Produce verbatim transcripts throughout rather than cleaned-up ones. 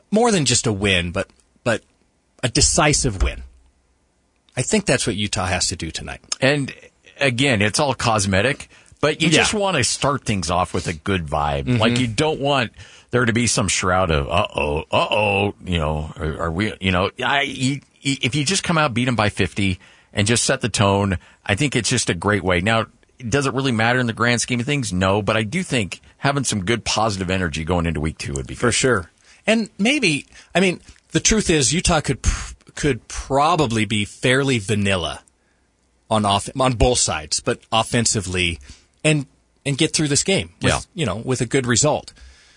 more than just a win, but but a decisive win. I think that's what Utah has to do tonight. And again, it's all cosmetic, but you Yeah. just want to start things off with a good vibe. Mm-hmm. Like, you don't want there to be some shroud of, uh-oh, uh-oh, you know, are, are we, you know, I, you, if you just come out, beat them by fifty, and just set the tone, I think it's just a great way. Now, does it really matter in the grand scheme of things? No, but I do think having some good positive energy going into week two would be good. For sure. And maybe, I mean, the truth is Utah could pr- could probably be fairly vanilla on off- on both sides, but offensively, and and get through this game with, Yeah. you know, with a good result.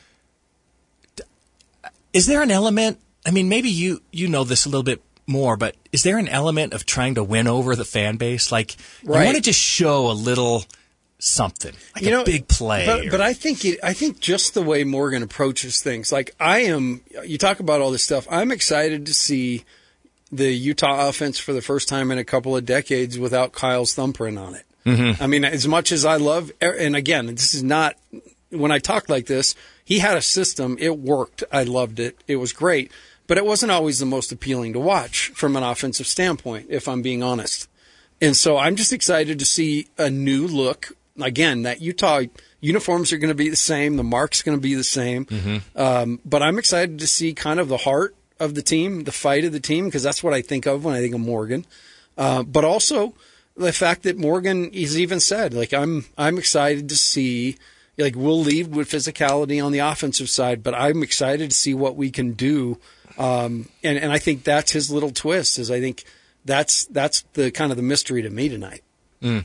Is there an element, I mean, maybe you, you know this a little bit more, but is there an element of trying to win over the fan base? Like, Right. you want to just show a little something, like You a know, big play. But, or- but I think it, I think just the way Morgan approaches things, like I am, you talk about all this stuff. I'm excited to see the Utah offense for the first time in a couple of decades without Kyle's thumbprint on it. Mm-hmm. I mean, as much as I love, and again, this is not, when I talk like this, he had a system. It worked. I loved it. It was great. But it wasn't always the most appealing to watch from an offensive standpoint, if I'm being honest. And so I'm just excited to see a new look. Again, that Utah uniforms are going to be the same. The mark's going to be the same. Mm-hmm. Um, but I'm excited to see kind of the heart of the team, the fight of the team, because that's what I think of when I think of Morgan. Uh, but also the fact that Morgan, he's even said, like, I'm I'm excited to see, like, we'll lead with physicality on the offensive side, but I'm excited to see what we can do. Um, and, and I think that's his little twist, is I think that's that's the kind of the mystery to me tonight. Mm.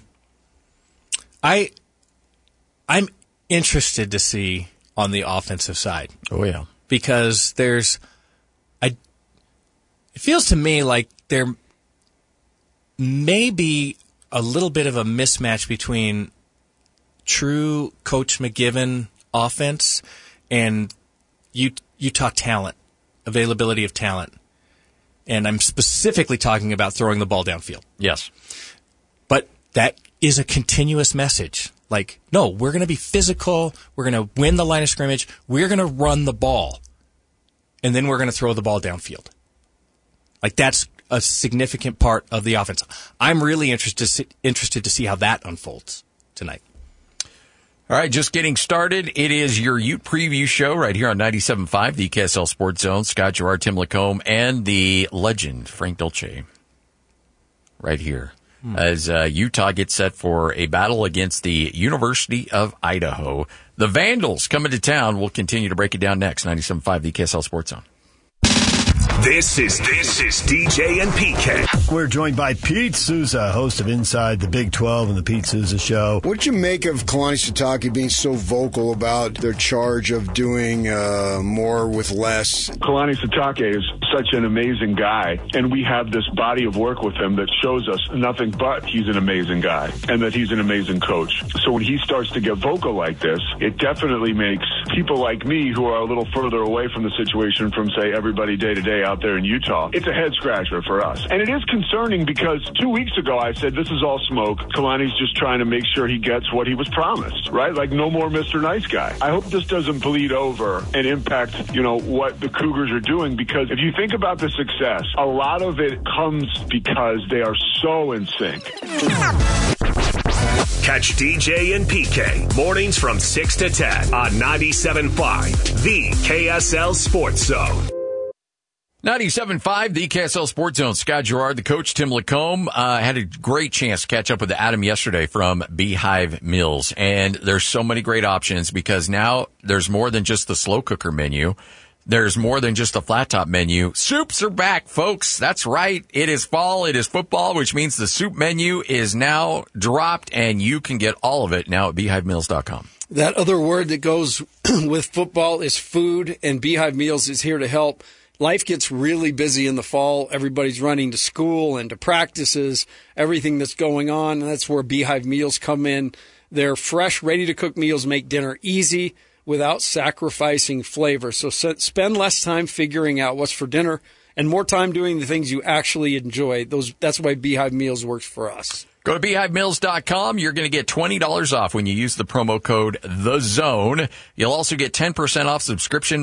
I, I'm interested to see on the offensive side. Oh, yeah. Because there's, I, it feels to me like there may be a little bit of a mismatch between true Coach McGiven offense and Utah talent, availability of talent. And I'm specifically talking about throwing the ball downfield. Yes. But that is a continuous message. Like, no, we're going to be physical. We're going to win the line of scrimmage. We're going to run the ball. And then we're going to throw the ball downfield. Like, that's a significant part of the offense. I'm really interested interested to see how that unfolds tonight. All right, just getting started. It is your Ute preview show right here on ninety-seven point five, the K S L Sports Zone. Scott Gerard, Tim Lacombe, and the legend, Frank Dolce, right here. Hmm. As uh, Utah gets set for a battle against the University of Idaho. The Vandals coming to town. We'll continue to break it down next. ninety-seven point five, the K S L Sports Zone. This is this is D J and P K. We're joined by Pete Souza, host of Inside the Big twelve and the Pete Souza Show. What'd you make of Kalani Sitake being so vocal about their charge of doing uh, more with less? Kalani Sitake is such an amazing guy, and we have this body of work with him that shows us nothing but he's an amazing guy and that he's an amazing coach. So when he starts to get vocal like this, it definitely makes people like me who are a little further away from the situation from, say, everybody day to day out there in Utah, it's a head scratcher for us. And it is concerning because two weeks ago I said this is all smoke. Kalani's just trying to make sure he gets what he was promised, right? Like no more Mister Nice Guy. I hope this doesn't bleed over and impact, you know, what the Cougars are doing, because if you think about the success, a lot of it comes because they are so in sync. Catch D J and P K mornings from six to ten on ninety-seven point five, the K S L Sports Zone. ninety-seven point five, the K S L Sports Zone. Scott Gerard, the coach, Tim Lacombe, uh, had a great chance to catch up with Adam yesterday from Beehive Meals. And there's so many great options because now there's more than just the slow cooker menu. There's more than just a flat top menu. Soups are back, folks. That's right. It is fall. It is football, which means the soup menu is now dropped, and you can get all of it now at beehive meals dot com. That other word that goes with football is food, and Beehive Meals is here to help. Life gets really busy in the fall. Everybody's running to school and to practices, everything that's going on, and that's where Beehive Meals come in. Their fresh, ready-to-cook meals make dinner easy without sacrificing flavor. So spend less time figuring out what's for dinner and more time doing the things you actually enjoy. Those That's why Beehive Meals works for us. Go to beehive meals dot com. You're going to get twenty dollars off when you use the promo code THEZONE. You'll also get ten percent off subscription